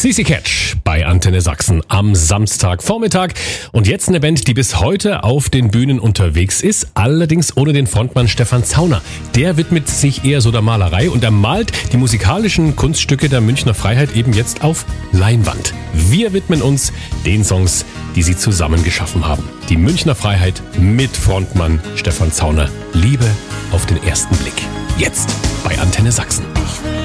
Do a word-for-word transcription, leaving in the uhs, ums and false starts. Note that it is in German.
C C Catch bei Antenne Sachsen am Samstagvormittag. Und jetzt eine Band, die bis heute auf den Bühnen unterwegs ist, allerdings ohne den Frontmann Stefan Zauner. Der widmet sich eher so der Malerei und er malt die musikalischen Kunststücke der Münchner Freiheit eben jetzt auf Leinwand. Wir widmen uns den Songs, die sie zusammen geschaffen haben. Die Münchner Freiheit mit Frontmann Stefan Zauner. Liebe auf den ersten Blick. Jetzt bei Antenne Sachsen.